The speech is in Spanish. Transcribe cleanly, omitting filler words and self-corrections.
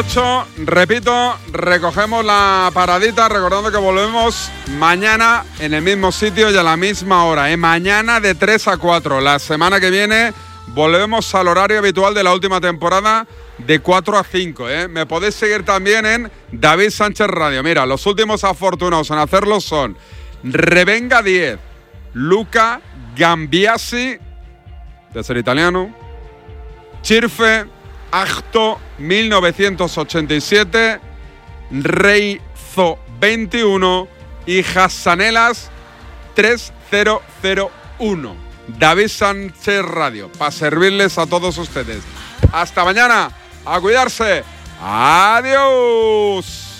Repito, recogemos la paradita, recordando que volvemos mañana en el mismo sitio y a la misma hora. Mañana de 3 a 4. La semana que viene volvemos al horario habitual de la última temporada, de 4 a 5. Me podéis seguir también en David Sánchez Radio. Mira, los últimos afortunados en hacerlo son Revenga 10, Luca Gambiasi, de ser italiano, Chirfe Acto 1987, Reizo 21 y Hassanelas 3001. David Sánchez Radio, para servirles a todos ustedes. Hasta mañana, a cuidarse. Adiós.